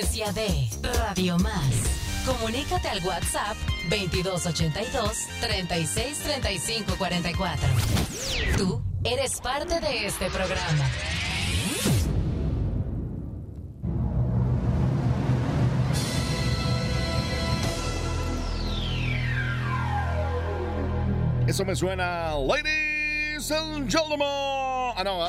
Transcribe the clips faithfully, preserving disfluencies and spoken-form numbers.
frecuencia de Radio Más. Comunícate al WhatsApp veintidós ochenta y dos, treinta y seis, treinta y cinco, cuarenta y cuatro. Tú eres parte de este programa. Eso me suena, ladies and gentlemen. Ah, no, ¿eh?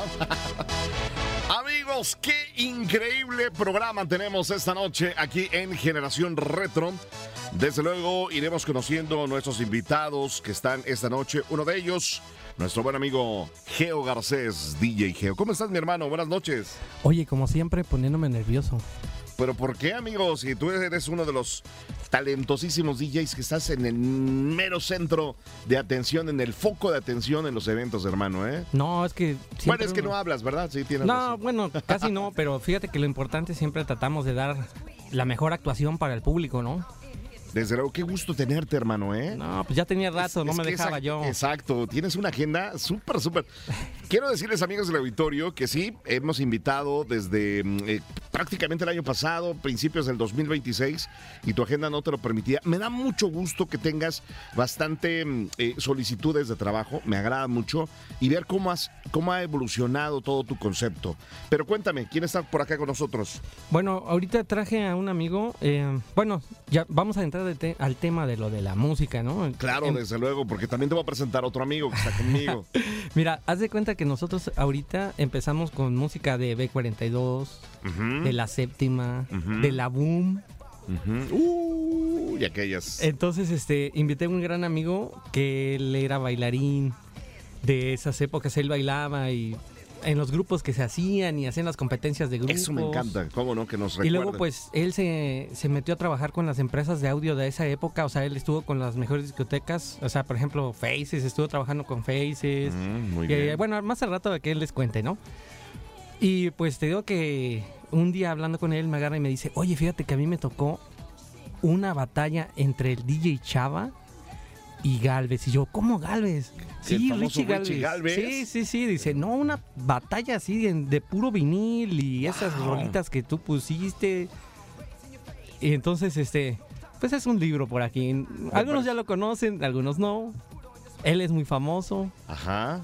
Amigos, qué increíble programa tenemos esta noche aquí en Generación Retro. Desde luego iremos conociendo a nuestros invitados que están esta noche. Uno de ellos, nuestro buen amigo Geo Garcés, D J Geo. ¿Cómo estás, mi hermano? Buenas noches. Oye, como siempre, poniéndome nervioso. ¿Pero por qué, amigo? Si tú eres uno de los talentosísimos D Js que estás en el mero centro de atención, en el foco de atención en los eventos, hermano, ¿eh? No, es que... Bueno, es que uno... no hablas, ¿verdad? Sí, tienes No, razón. bueno, casi no, pero fíjate que lo importante siempre tratamos de dar la mejor actuación para el público, ¿no? Desde luego, qué gusto tenerte, hermano, ¿eh? No, pues ya tenía rato, es, no es me dejaba esa, yo. Exacto, tienes una agenda súper, súper. Quiero decirles, amigos del auditorio, que sí, hemos invitado desde eh, prácticamente el año pasado, principios del dos mil veintiséis, y tu agenda no te lo permitía. Me da mucho gusto que tengas bastante eh, solicitudes de trabajo, me agrada mucho, y ver cómo, has, cómo ha evolucionado todo tu concepto. Pero cuéntame, ¿quién está por acá con nosotros? Bueno, ahorita traje a un amigo, eh, bueno, ya vamos a entrar de te- al tema de lo de la música, ¿no? Claro, en- desde luego, porque también te voy a presentar a otro amigo que está conmigo. Mira, haz de cuenta que nosotros ahorita empezamos con música de B cuarenta y dos, Uh-huh. de La Séptima, Ujú. de La Boom. Uh-huh. Uh, y aquellas. Entonces, este, invité a un gran amigo que él era bailarín de esas épocas, él bailaba y en los grupos que se hacían y hacían las competencias de grupos. Eso me encanta, cómo no, que nos recuerden. Y luego, pues, él se, se metió a trabajar con las empresas de audio de esa época, o sea, él estuvo con las mejores discotecas, o sea, por ejemplo, Faces, estuvo trabajando con Faces. Mm, muy Y, bien. bueno, más al rato que él les cuente, ¿no? Y pues te digo que un día hablando con él me agarra y me dice, oye, fíjate que a mí me tocó una batalla entre el D J Chava y Galvez. Y yo, ¿cómo Galvez? El Sí, famoso Richie Galvez. Richie Galvez. Sí, sí, sí. Dice, no, una batalla así de, de puro vinil y esas Wow. rolitas que tú pusiste. Y entonces, este, pues es un libro por aquí. Algunos ya lo conocen, algunos no. Él es muy famoso. Ajá.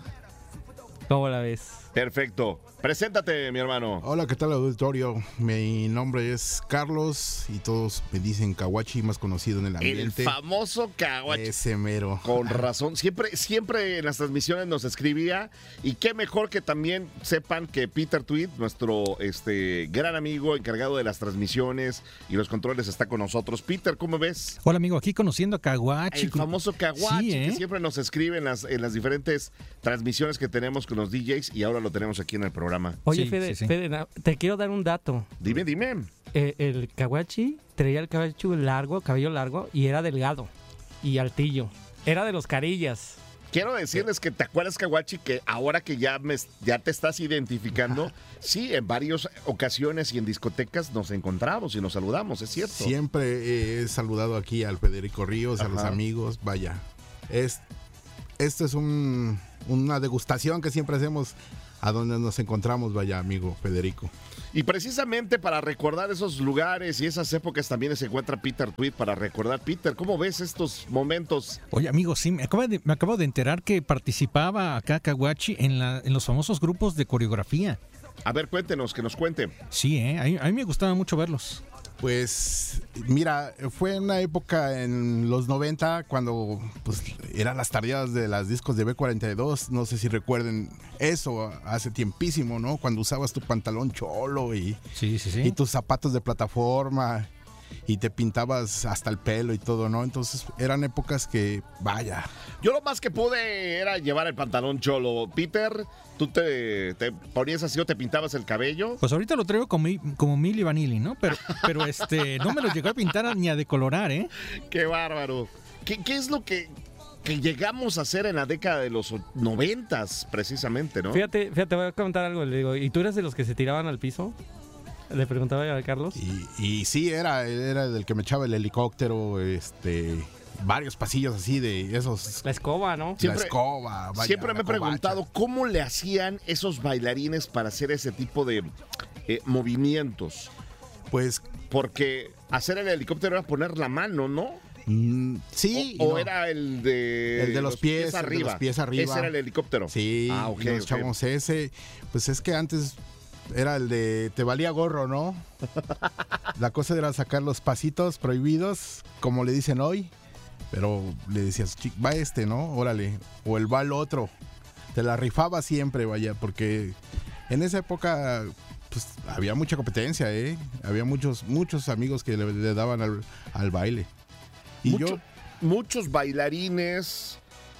¿Cómo la ves? Perfecto. Preséntate, mi hermano. Hola, ¿qué tal, auditorio? Mi nombre es Carlos y todos me dicen Kawachi, más conocido en el El ambiente. famoso Kawachi. Ese mero. Con razón. Siempre, siempre en las transmisiones nos escribía. Y qué mejor que también sepan que Peter Tweed, nuestro este, gran amigo encargado de las transmisiones y los controles, está con nosotros. Peter, ¿cómo ves? Hola amigo, aquí conociendo a Kawachi. El famoso Kawachi, Sí, ¿eh? que siempre nos escribe en las, en las diferentes transmisiones que tenemos con los D Js y ahora lo tenemos aquí en el programa. Oye, Sí, Fede, sí, sí. Fede, na- te quiero dar un dato. Dime, dime. Eh, el Kawachi traía el cabello largo, cabello largo, y era delgado y altillo. Era de los carillas. Quiero decirles que te acuerdas, Kawachi, que ahora que ya, me, ya te estás identificando, sí, en varias ocasiones y en discotecas nos encontramos y nos saludamos, es cierto. Siempre he saludado aquí al Federico Ríos, a los Ajá. amigos. Vaya, es, esto es un, una degustación que siempre hacemos a donde nos encontramos, vaya, amigo Federico. Y precisamente para recordar esos lugares y esas épocas también se encuentra Peter Tweed para recordar. Peter, ¿cómo ves estos momentos? Oye amigo, sí, me acabo de, me acabo de enterar que participaba acá Kawachi en, la, en los famosos grupos de coreografía. A ver, cuéntenos, que nos cuente. Sí, ¿eh? a, mí, a mí me gustaba mucho verlos. Pues mira, fue una época en los noventa cuando pues eran las tardeadas de las discos de B cuarenta y dos, no sé si recuerden eso, hace tiempísimo, ¿no? Cuando usabas tu pantalón cholo y, Sí, sí, sí. y tus zapatos de plataforma y te pintabas hasta el pelo y todo, ¿no? Entonces eran épocas que, vaya. Yo lo más que pude era llevar el pantalón cholo. Peter, ¿tú te, te ponías así o te pintabas el cabello? Pues ahorita lo traigo como, como Milli Vanilli, ¿no? Pero, pero este, no me lo llegó a pintar ni a decolorar, ¿eh? ¡Qué bárbaro! ¿Qué, qué es lo que, que llegamos a hacer en la década de los noventas, precisamente, no? Fíjate, fíjate, voy a comentar algo. Le digo, ¿y tú eres de los que se tiraban al piso? Le preguntaba a Carlos. Y, y sí, era, era del que me echaba el helicóptero, este, varios pasillos así de esos. La escoba, ¿no? Siempre- la escoba, vaya, Siempre me he la covacha. preguntado cómo le hacían esos bailarines para hacer ese tipo de eh, movimientos. Pues Porque hacer el helicóptero era poner la mano, ¿no? mm, sí. O, y o no. era el de, El de los pies, el de arriba. los pies arriba. Ese era el helicóptero. Sí, Ah, ok, y nos ok. echábamos ese. Pues es que antes era el de te valía gorro, ¿no? La cosa era sacar los pasitos prohibidos, como le dicen hoy. Pero le decías, "Chi- va este, ¿no? Órale. O el va el otro. Te la rifaba siempre, vaya, porque en esa época pues había mucha competencia, ¿eh? Había muchos, muchos amigos que le, le daban al, al baile. Y Mucho- yo, Muchos bailarines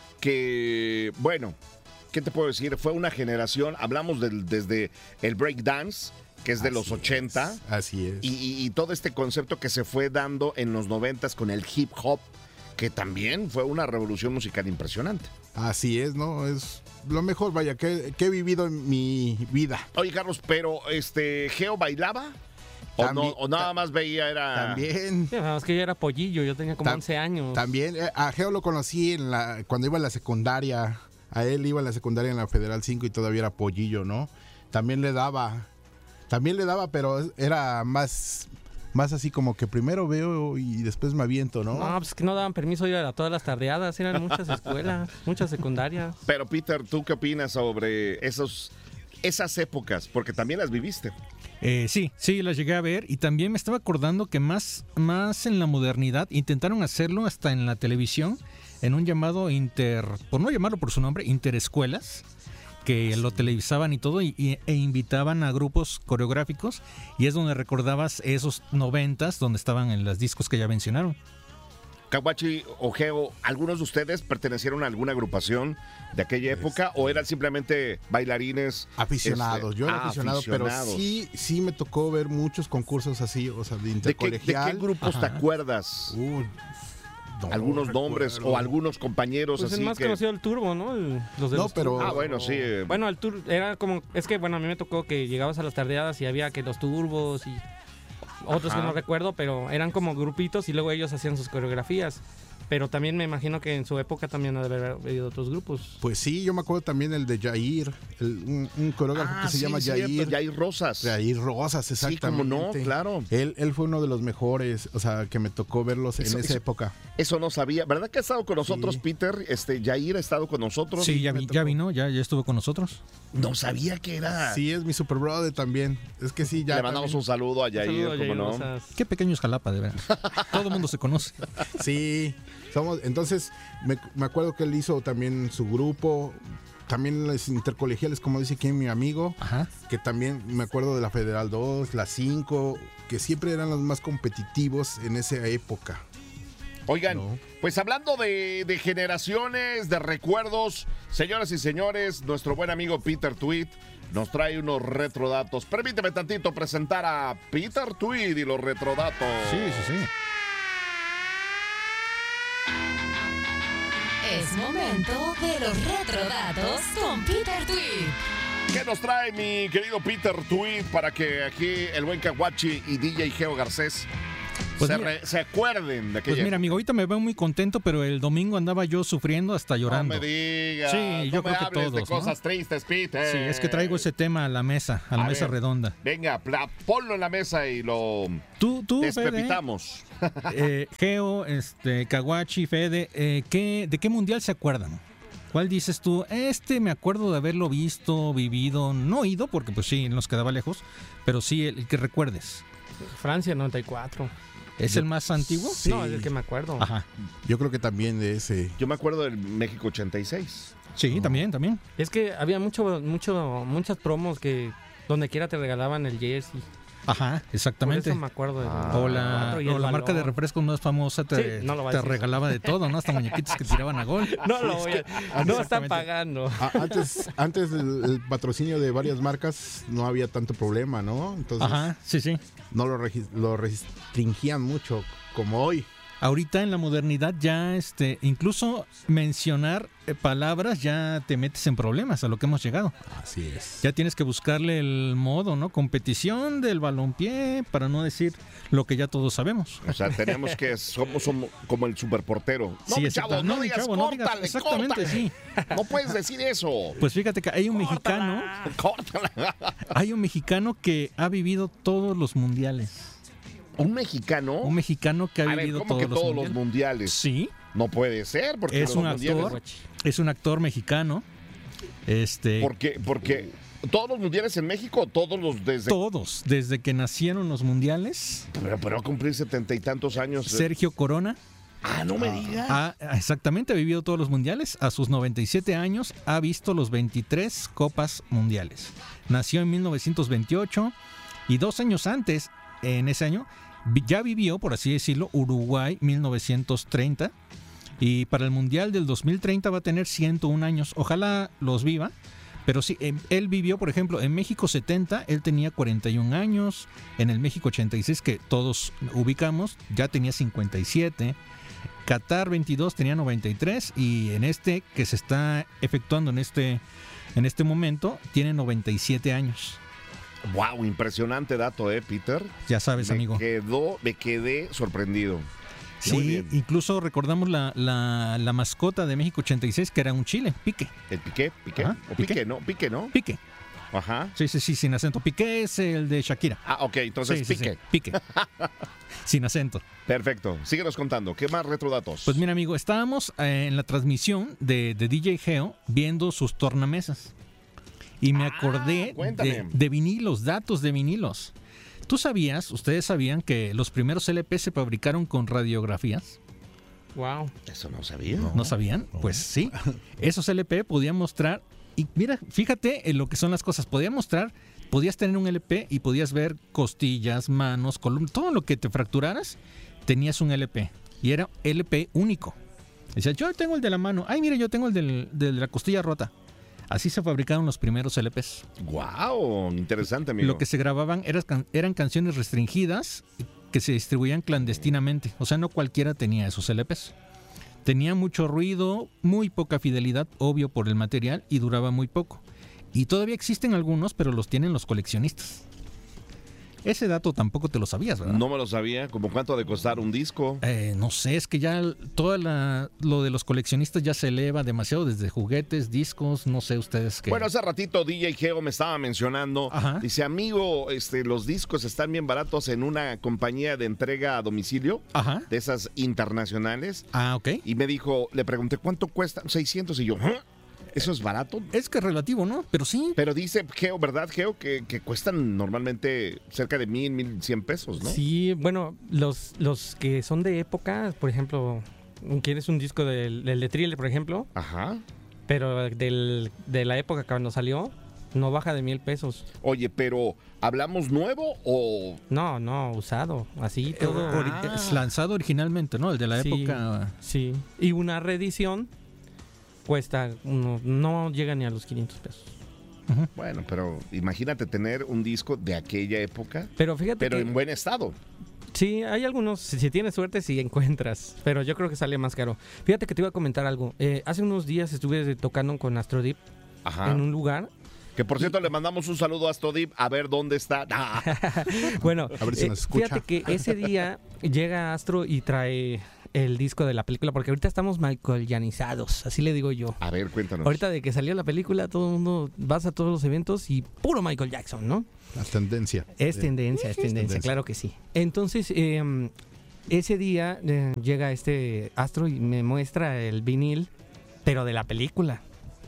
que, bueno, ¿qué te puedo decir? Fue una generación, hablamos del, desde el breakdance, que es de los así ochenta, es, así es. y, y- y todo este concepto que se fue dando en los noventas con el hip hop, que también fue una revolución musical impresionante. Así es, ¿no? Es lo mejor, vaya, que, que he vivido en mi vida. Oye, Carlos, pero este ¿Geo bailaba? ¿O, También- no, o nada ta- más veía era... También, Sí, es que yo era pollillo, yo tenía como Tam- once años. también, eh, a Geo lo conocí en la, cuando iba a la secundaria. A él iba a la secundaria en la Federal cinco y todavía era pollillo, ¿no? También le daba, también le daba, pero era más, más así como que primero veo y después me aviento, ¿no? No, pues es que no daban permiso ir a todas las tardeadas, eran muchas escuelas, muchas secundarias. Pero Peter, ¿tú qué opinas sobre esos, esas épocas? Porque también las viviste. Eh, sí, sí, las llegué a ver y también me estaba acordando que más, más en la modernidad intentaron hacerlo hasta en la televisión en un llamado inter, por no llamarlo por su nombre, interescuelas, que lo televisaban y todo y, y- e invitaban a grupos coreográficos y es donde recordabas esos noventas donde estaban en los discos que ya mencionaron. Caguachi o Geo, ¿algunos de ustedes pertenecieron a alguna agrupación de aquella época o eran simplemente bailarines? Aficionados, este, yo era ah, aficionado, pero aficionados? sí, sí me tocó ver muchos concursos así, o sea, de ¿De qué, de intercolegial. qué grupos te Ajá. acuerdas? Uh, no ¿Algunos nombres recuerdo. o algunos compañeros Pues el así más que... conocido el Turbo, ¿no? El- los de No, los pero- Turbos. Ah, bueno, sí. eh, Bueno, el tour era como, es que bueno, a mí me tocó que llegabas a las tardeadas y había que los turbos y otros Ajá. que no recuerdo, pero eran como grupitos y luego ellos hacían sus coreografías. Pero también me imagino que en su época también ha de haber habido otros grupos. Pues sí, yo me acuerdo también el de Jair, el- un, un coreógrafo ah, que se sí, llama cierto, Jair. Jair Rosas. Jair Rosas, Sí, exactamente. cómo no, claro. Él, él fue uno de los mejores, o sea, que me tocó verlos Eso- en esa eso- época. Eso no sabía. ¿Verdad que ha estado con nosotros, Sí. Peter? Este, Jair ha estado con nosotros. Sí, ya, me vi- tocó. ya vino, ya, ya estuvo con nosotros. No sabía que era. Sí, es mi super brother también. Es que sí, ya. Le mandamos también- un saludo a Un Jair, saludo a ¿cómo Jair no? Rosas. Qué pequeño es Jalapa, de verdad. Todo el mundo se conoce. Sí, somos. Entonces, me, me acuerdo que él hizo también su grupo. También las intercolegiales, como dice aquí mi amigo, Ajá. que también me acuerdo de la Federal dos, la cinco, que siempre eran los más competitivos en esa época. Oigan, No. pues hablando de, de generaciones, de recuerdos, señoras y señores, nuestro buen amigo Peter Tweed nos trae unos retrodatos. Permíteme tantito presentar a Peter Tweed y los retrodatos. Sí, sí, sí. Es momento de los retrodatos con Peter Tweed. ¿Qué nos trae mi querido Peter Tweed para que aquí el buen Caguachi y D J Geo Garcés Pues se, mira- re- se acuerden de aquella Pues mira, amigo, ahorita me veo muy contento, pero el domingo andaba yo sufriendo hasta llorando. No me digas. Sí, yo no me creo que hables de todos, ¿no? cosas tristes, Peter. Sí, es que traigo ese tema a la mesa, a la A mesa ver. redonda. Venga, pla- ponlo en la mesa y lo Tú, tú, Fede, despepitamos. eh, Geo, este, Caguachi, Fede, eh, ¿qué, ¿de qué mundial se acuerdan? ¿Cuál dices tú? Este me acuerdo de haberlo visto, vivido, no ido, porque pues sí, nos quedaba lejos, pero sí el, el que recuerdes. Francia noventa y cuatro. ¿Es el más antiguo? Sí. No, es el que me acuerdo. Ajá. Yo creo que también de ese. Yo me acuerdo del México ochenta y seis. Sí, también, también. Es que había mucho, mucho, muchas promos que donde quiera te regalaban el jersey. Ajá, Por exactamente. eso me acuerdo de Ah. O la, cuatro y o el la marca de balón. refrescos más famosa te, Sí, no lo va a te decir. regalaba de todo, ¿no? Hasta muñequitos que tiraban a gol. No lo voy a, no están Exactamente. pagando. A- antes antes del el patrocinio de varias marcas no había tanto problema, ¿no? Entonces Ajá, sí, sí. no lo, regi- lo restringían mucho como hoy. Ahorita en la modernidad ya, este, incluso mencionar eh, palabras ya te metes en problemas a lo que hemos llegado. Así es. Ya tienes que buscarle el modo, ¿no? Competición del balompié, para no decir lo que ya todos sabemos. O sea, tenemos que somos, somos como el superportero. No, Sí, mi exacto. chavo, no, mi digas chavo, no digas- córtale, exactamente, córtale. sí. No puedes decir eso. Pues fíjate que hay un mexicano, Córtala. hay un mexicano que ha vivido todos los mundiales. ¿Un mexicano? Un mexicano que ha A ver, vivido ¿cómo todos, que los, todos mundiales? los mundiales? Sí, No puede ser, porque es los un mundiales- actor, es un actor mexicano. Este, Porque, porque todos los mundiales en México, todos los desde... todos, desde que nacieron los mundiales. Pero, pero va a cumplir setenta y tantos años. eh. Sergio Corona Ah, no me digas. ha exactamente ha vivido todos los mundiales. A sus noventa y siete años ha visto los veintitrés copas mundiales. Nació en mil novecientos veintiocho y dos años antes, en ese año, vi- ya vivió, por así decirlo, Uruguay mil novecientos treinta. Y para el mundial del dos mil treinta va a tener ciento un años. Ojalá los viva. Pero sí, em, él vivió, por ejemplo, en México setenta, él tenía cuarenta y un años. En el México ochenta y seis, que todos ubicamos, ya tenía cincuenta y siete. Qatar veintidós tenía noventa y tres. Y en este que se está efectuando en este, en este momento, tiene noventa y siete años. Wow, impresionante dato, ¿eh, Peter? Ya sabes, me amigo. Quedó, me quedé sorprendido. Muy Sí, bien. incluso recordamos la, la, la mascota de México ochenta y seis, que era un chile, Pique. ¿El Piqué? ¿Piqué? Ajá, ¿O Piqué? Piqué. ¿no? Piqué, ¿no? Pique. Ajá. Sí, sí, sí, sin acento. Piqué es el de Shakira. Ah, ok, entonces Sí, sí, Piqué. sí, Pique. Sin acento. Perfecto. Síguenos contando. ¿Qué más retrodatos? Pues mira, amigo, estábamos eh, en la transmisión de, de D J Geo viendo sus tornamesas. Y me Ah, acordé cuéntame. de, de vinilos, datos de vinilos. ¿Tú sabías, ustedes sabían que los primeros L P se fabricaron con radiografías? Wow. Eso no sabía. ¿No sabían? Pues sí. Esos L P podían mostrar, y mira, fíjate en lo que son las cosas. Podían mostrar, podías tener un L P y podías ver costillas, manos, columnas, todo lo que te fracturaras, tenías un L P. Y era L P único. Decías, yo tengo el de la mano. Ay, mira, yo tengo el del- de la costilla rota. Así se fabricaron los primeros L Ps. Wow, interesante, amigo. Lo que se grababan eran, can- eran canciones restringidas que se distribuían clandestinamente. O sea, no cualquiera tenía esos L Ps. Tenía mucho ruido, muy poca fidelidad, obvio por el material, y duraba muy poco. Y todavía existen algunos, pero los tienen los coleccionistas. Ese dato tampoco te lo sabías, ¿verdad? No me lo sabía. ¿Cómo cuánto ha de costar un disco? Eh, no sé, es que ya todo lo de los coleccionistas ya se eleva demasiado, desde juguetes, discos, no sé ustedes qué. Bueno, hace ratito D J Geo me estaba mencionando. Ajá. Dice, amigo, este, los discos están bien baratos en una compañía de entrega a domicilio, Ajá. de esas internacionales. Ah, ok. Y me dijo, le pregunté, ¿cuánto cuesta? seiscientos. Y yo, ¿ah? ¿Eso es barato? Es que es relativo, ¿no? Pero sí. Pero dice Geo, ¿verdad, Geo? Que, que cuestan normalmente cerca de mil, mil cien pesos, ¿no? Sí, bueno, los, los que son de época, por ejemplo, quieres un disco del, del de Thriller, por ejemplo, Ajá. pero del, de la época cuando salió, no baja de mil pesos. Oye, pero ¿hablamos nuevo o...? No, no, usado, así todo. Ori- Ah. Es lanzado originalmente, ¿no? El de la Sí, época. Sí, y una reedición cuesta, uno, no llega ni a los quinientos pesos. Bueno, pero imagínate tener un disco de aquella época, Pero fíjate pero que en buen estado. sí, hay algunos, si, si tienes suerte, sí encuentras, pero yo creo que sale más caro. Fíjate que te iba a comentar algo. Eh, hace unos días estuve tocando con Astrodip Ajá. en un lugar. Que por cierto, le mandamos un saludo a Astrodip a ver dónde está. Ah. Bueno, A ver si eh, nos escucha. fíjate que ese día llega Astro y trae el disco de la película, porque ahorita estamos michaelianizados, así le digo yo. A ver, cuéntanos. Ahorita de que salió la película, todo el mundo vas a todos los eventos y puro Michael Jackson, ¿no? La tendencia. Es Eh, tendencia, es tendencia, tendencia. claro que sí. Entonces, eh, ese día eh, llega este Astro y me muestra el vinil, pero de la película.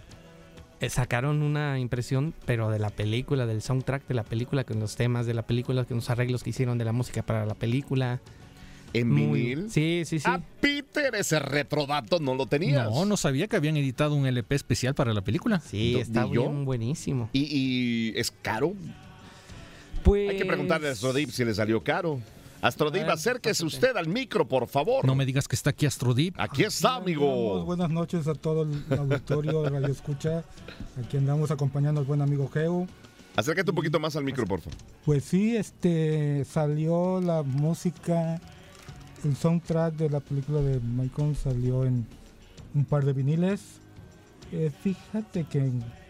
Eh, sacaron una impresión, pero de la película, del soundtrack de la película, con los temas de la película, con los arreglos que hicieron de la música para la película. ¿En Muy- vinil? Sí, sí, sí. Ah, Peter, ese retrodato no lo tenías. No, no sabía que habían editado un L P especial para la película. Sí, ¿no- está ni yo? bien buenísimo. ¿Y, y es caro? Pues... Hay que preguntarle a Astrodip si le salió caro. Astrodip, A ver, acérquese pásate. usted al micro, por favor. No me digas que está aquí Astrodip. Aquí está, Andamos, amigo. buenas noches a todo el auditorio de Radio Escucha. Aquí andamos acompañando al buen amigo Geo. Acércate un poquito más al micro, por favor. Pues sí, este salió la música, el soundtrack de la película de Michael salió en un par de viniles. Eh, fíjate que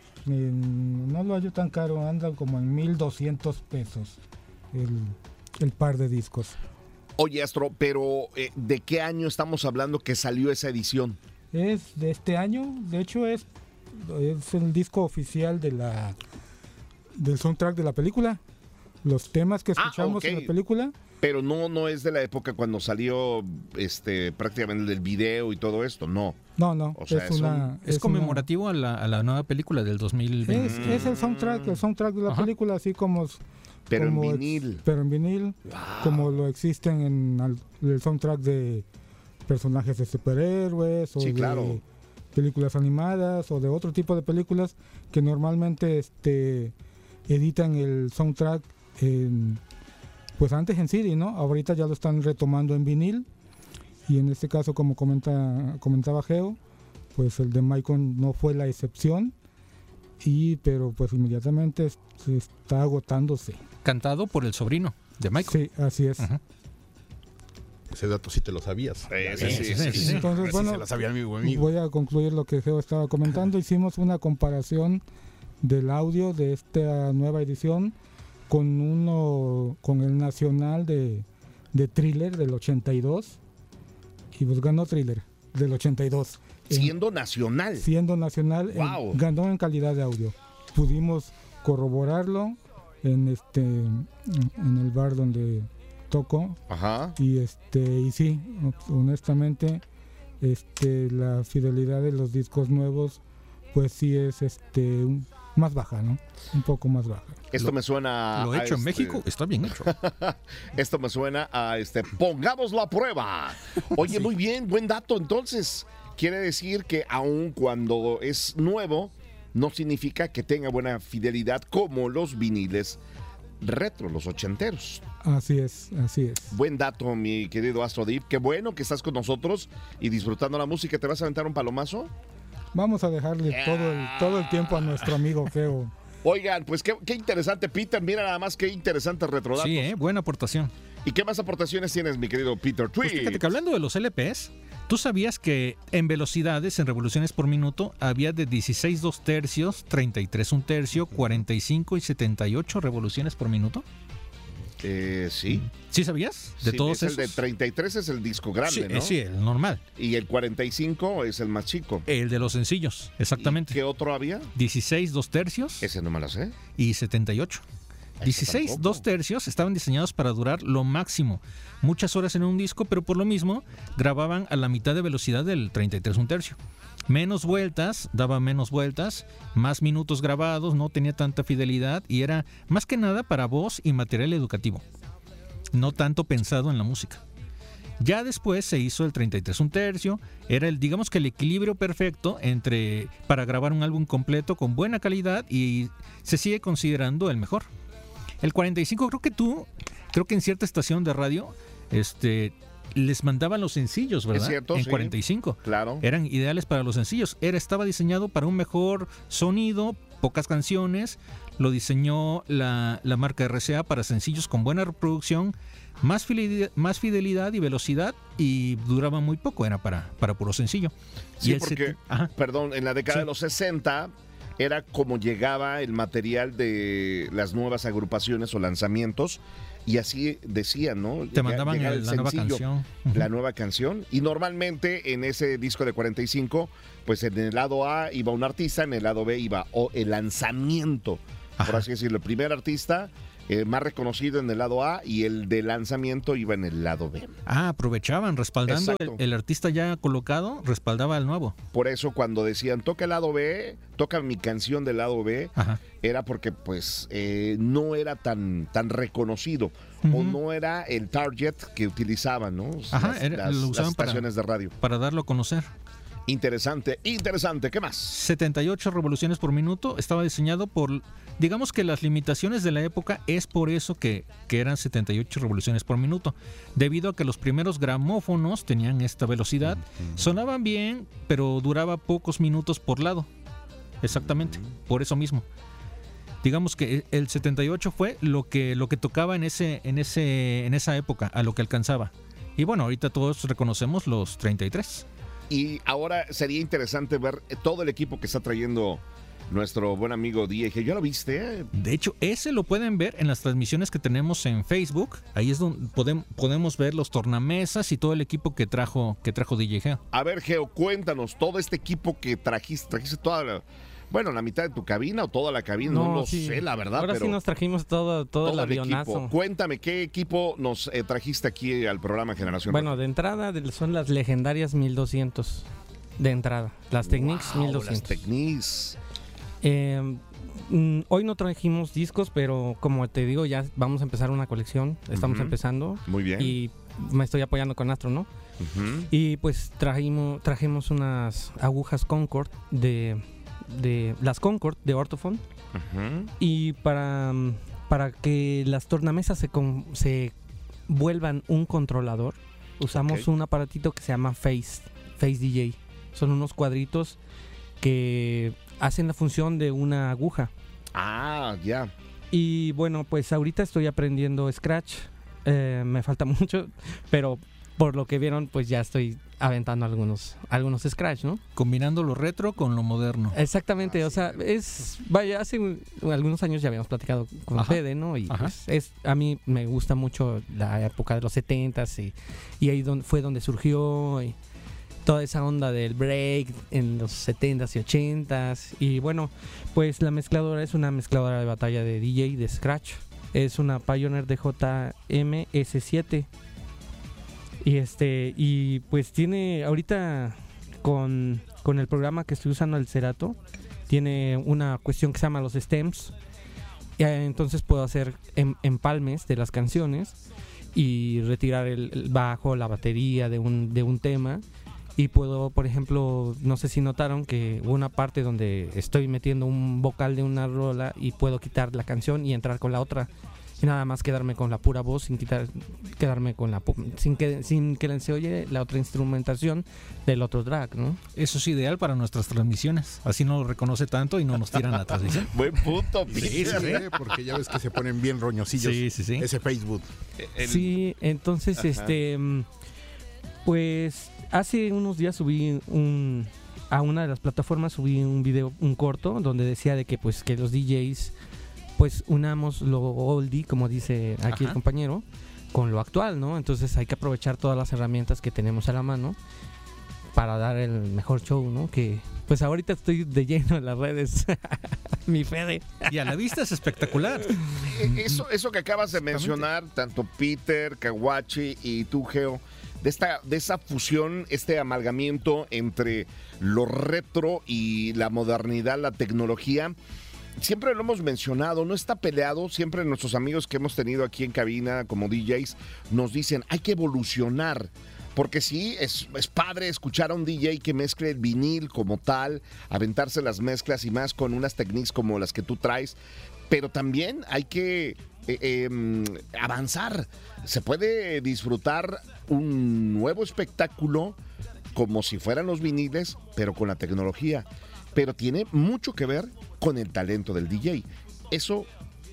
en- no lo hallo tan caro, anda como en mil doscientos pesos el, el par de discos. Oye, Astro, pero eh, ¿de qué año estamos hablando que salió esa edición? Es de este año, de hecho es, es el disco oficial de la del soundtrack de la película. los temas que Ah, escuchamos ok. en la película. Pero no, no es de la época cuando salió este prácticamente el video y todo esto, no. No, no, O sea, es es un- una... Es, una- conmemorativo a, la, a la nueva película del dos mil veinte. Es, es el soundtrack, el soundtrack de la Ajá. película, así como... Pero como en ex- vinil. pero en vinil, como lo existen en al- el soundtrack de personajes de superhéroes o Sí, de claro. películas animadas o de otro tipo de películas que normalmente este editan el soundtrack en, pues antes en C D, ¿no? Ahorita ya lo están retomando en vinil y en este caso, como comenta comentaba Geo, pues el de Michael no fue la excepción y pero pues inmediatamente es- se está agotándose. Cantado por el sobrino de Michael. Sí, así es. Ajá. Ese dato sí te lo sabías. Ese sí, Sí, ese sí, sí. sí. Entonces, Ese bueno, se lo sabía mi buen amigo. voy a concluir lo que Geo estaba comentando. Hicimos una comparación del audio de esta nueva edición con uno con el nacional de, de Thriller del ochenta y dos y pues ganó Thriller del ochenta y dos. En- Siendo nacional. siendo nacional, en- Wow. ganó en calidad de audio. Pudimos corroborarlo en este en el bar donde toco Ajá. y este y sí, honestamente, este la fidelidad de los discos nuevos pues sí es este un- más baja, ¿no? Un poco más baja. Esto me suena Lo a hecho en este- México está bien hecho. Esto me suena a este pongámoslo a prueba. Oye, muy bien, buen dato. Entonces, quiere decir que aun cuando es nuevo, no significa que tenga buena fidelidad como los viniles retro, los ochenteros. Así es, así es. Buen dato, mi querido Astro Deep. Qué bueno que estás con nosotros y disfrutando la música. ¿Te vas a aventar un palomazo? Vamos a dejarle todo el todo el tiempo a nuestro amigo Geo. Oigan, pues qué, qué interesante, Peter. Mira nada más qué interesante retrodatos. Sí, ¿eh? Buena aportación. ¿Y qué más aportaciones tienes, mi querido Peter? Pues Tweet. fíjate que hablando de los L Ps, ¿tú sabías que en velocidades, en revoluciones por minuto, había de dieciséis dos tercios, treinta y tres un tercio, cuarenta y cinco y setenta y ocho revoluciones por minuto? Eh, sí. ¿Sí sabías? De Sí, todos es esos. El de treinta y tres es el disco grande, sí, ¿no? eh, sí, el normal. Y el cuarenta y cinco es el más chico. El de los sencillos, exactamente. ¿Y qué otro había? dieciséis dos tercios Ese no me lo sé. y setenta y ocho. dieciséis tampoco. dos tercios estaban diseñados para durar lo máximo, muchas horas en un disco, pero por lo mismo grababan a la mitad de velocidad del treinta y tres un tercio. Menos vueltas, daba menos vueltas, más minutos grabados, no tenía tanta fidelidad y era más que nada para voz y material educativo, no tanto pensado en la música. Ya después se hizo el treinta y tres un tercio, era el, digamos que el equilibrio perfecto entre para grabar un álbum completo con buena calidad y se sigue considerando el mejor. El cuarenta y cinco creo que tú, creo que en cierta estación de radio, este, les mandaban los sencillos, ¿verdad? Es cierto, en sí. cuarenta y cinco. Claro. Eran ideales para los sencillos. Era, estaba diseñado para un mejor sonido, pocas canciones. Lo diseñó la, la marca R C A para sencillos con buena reproducción, más fidelidad, más fidelidad y velocidad, y duraba muy poco, era para, para puro sencillo. Sí, el porque, sete- Ajá. perdón, en la década Sí. de los sesenta era como llegaba el material de las nuevas agrupaciones o lanzamientos y así decían, ¿no? Te Llega- mandaban llegaba el- el la nueva sencillo, canción. Ujú. la nueva canción, y normalmente en ese disco de cuarenta y cinco, pues en el lado A iba un artista, en el lado B iba o el lanzamiento, por Ajá. así decirlo, el primer artista eh, más reconocido en el lado A y el de lanzamiento iba en el lado B. Ah, aprovechaban, respaldando el, Exacto. el artista ya colocado, respaldaba al nuevo. Por eso cuando decían toca el lado B, toca mi canción del lado B, Ajá. era porque pues eh, no era tan, tan reconocido o Ujú. no era el target que utilizaban, ¿no? Ajá, las, era- las- lo usaban las para- estaciones de radio. Para darlo a conocer. Interesante, interesante. ¿Qué más? setenta y ocho revoluciones por minuto, estaba diseñado por, digamos que las limitaciones de la época, es por eso que, que eran setenta y ocho revoluciones por minuto, debido a que los primeros gramófonos tenían esta velocidad, sonaban bien, pero duraba pocos minutos por lado, exactamente, por eso mismo. Digamos que el setenta y ocho fue lo que, lo que tocaba en, ese, en, ese, en esa época, a lo que alcanzaba. Y bueno, ahorita todos reconocemos los treinta y tres. Y ahora sería interesante ver todo el equipo que está trayendo nuestro buen amigo D J. ¿Ya lo viste? De hecho, ese lo pueden ver en las transmisiones que tenemos en Facebook. Ahí es donde podem- podemos ver los tornamesas y todo el equipo que trajo, que trajo D J Geo. A ver, Geo, cuéntanos, todo este equipo que trajiste, trajiste toda la, bueno, la mitad de tu cabina o toda la cabina, no, no lo sí. sé, la verdad. Ahora pero sí nos trajimos todo, todo, todo el avionazo. equipo. Cuéntame, ¿qué equipo nos eh, trajiste aquí al programa Generación Bueno, Retro? de entrada de- son las legendarias mil doscientos. De entrada. Las Technics Wow, mil doscientos. Las Technics. Eh, mm, hoy no trajimos discos, pero como te digo, ya vamos a empezar una colección. Estamos Ujú. empezando. Muy bien. Y me estoy apoyando con Astro, ¿no? Ujú. Y pues trajimos, trajimos unas agujas Concord de, de las Concord de Ortofon. Ujú. Y para, mm, para que las tornamesas se, con- se vuelvan un controlador, usamos Ok. un aparatito que se llama Face, Face D J. Son unos cuadritos que hacen la función de una aguja. Ah, ya. Y bueno, pues ahorita estoy aprendiendo Scratch. Eh, me falta mucho, pero por lo que vieron, pues ya estoy aventando algunos, algunos Scratch, ¿no? Combinando lo retro con lo moderno. Exactamente, o sea, es, vaya, hace un- algunos años ya habíamos platicado con Ajá. Fede, ¿no? Y Ajá. pues es, a mí me gusta mucho la época de los setentas y, y ahí don- fue donde surgió y toda esa onda del break en los setentas y ochentas. Y bueno, pues la mezcladora es una mezcladora de batalla de D J de Scratch. Es una Pioneer D J M S siete. Y este, y pues tiene ahorita con, con el programa que estoy usando, el Cerato, tiene una cuestión que se llama los stems. Y, eh, entonces puedo hacer em- empalmes de las canciones y retirar el, el bajo, la batería de un, de un tema. Y puedo, por ejemplo, no sé si notaron que hubo una parte donde estoy metiendo un vocal de una rola y puedo quitar la canción y entrar con la otra. Y nada más quedarme con la pura voz sin quitar, quedarme con la pu- sin que sin que se oye la otra instrumentación del otro track, ¿no? Eso es ideal para nuestras transmisiones. Así no lo reconoce tanto y no nos tiran la transmisión. Buen punto, Sí, sí, Peter. sí, porque ya ves que se ponen bien roñosillos. Sí, sí, sí. Ese Facebook. El- Sí, entonces Ajá. este mm, pues hace unos días subí un a una de las plataformas subí un video, un corto donde decía de que pues que los D Js pues unamos lo oldie, como dice aquí Ajá. el compañero, con lo actual, ¿no? Entonces hay que aprovechar todas las herramientas que tenemos a la mano para dar el mejor show, ¿no? Que pues ahorita estoy de lleno en las redes. Mi Fede. Y a la vista es espectacular. Eso, eso que acabas de mencionar, tanto Peter, Kawachi y tú, Geo, de esta, de esa fusión, este amalgamiento entre lo retro y la modernidad, la tecnología, siempre lo hemos mencionado, no está peleado. Siempre nuestros amigos que hemos tenido aquí en cabina como D Js nos dicen, hay que evolucionar. Porque sí, es, es padre escuchar a un D J que mezcle el vinil como tal, aventarse las mezclas y más con unas técnicas como las que tú traes, pero también hay que eh, eh, avanzar. Se puede disfrutar un nuevo espectáculo como si fueran los viniles, pero con la tecnología. Pero tiene mucho que ver con el talento del D J. Eso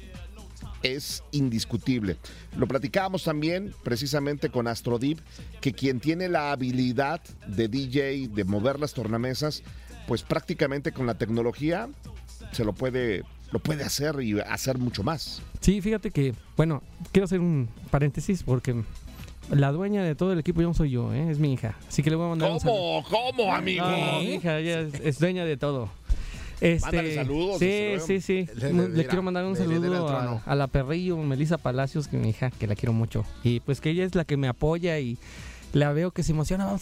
es indiscutible. Lo platicábamos también precisamente con Astrodip, que quien tiene la habilidad de D J, de mover las tornamesas, pues prácticamente con la tecnología se lo puede, lo puede hacer y hacer mucho más. Sí, fíjate que, bueno, quiero hacer un paréntesis porque la dueña de todo el equipo no soy yo, ¿eh? Es mi hija. Así que le voy a mandar un saludo. ¿Cómo? ¿Cómo, amigo? No, mi hija, ella es, es dueña de todo. Este, Mándale saludos, desde Sí, luego. sí, sí. Le- Le, le- mira, quiero mandar un le- le- le da el saludo trono. a, a la perrillo, Melissa Palacios, que es mi hija, que la quiero mucho. Y pues que ella es la que me apoya y la veo que se emociona. Vamos